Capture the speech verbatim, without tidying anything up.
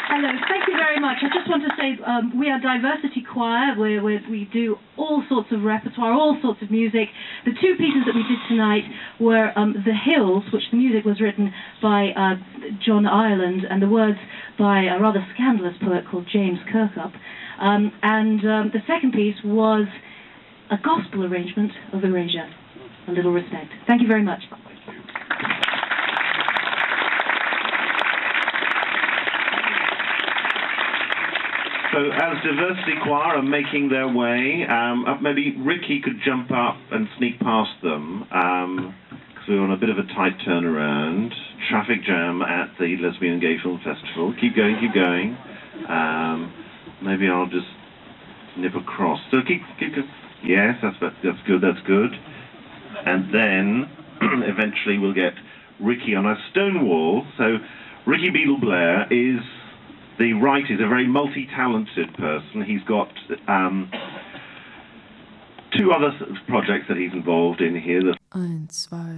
Hello, thank you very much. I just want to say um, we are Diversity Choir, where, where we do all sorts of repertoire, all sorts of music. The two pieces that we did tonight were um, The Hills, which the music was written by uh, John Ireland, and the words by a rather scandalous poet called James Kirkup. Um, and um, the second piece was a gospel arrangement of Erasure, A Little Respect. Thank you very much. So as Diversity Choir are making their way, um, uh, maybe Ricky could jump up and sneak past them, because um, we're on a bit of a tight turnaround. Traffic jam at the Lesbian and Gay Film Festival. Keep going, keep going. Um, maybe I'll just nip across. So keep, keep, keep. Yes, that's that's good, that's good. And then eventually we'll get Ricky on a stone wall. So Ricky Beadle Blair is the writer, is a very multi-talented person. He's got um, two other projects that he's involved in here. Eins, zwei.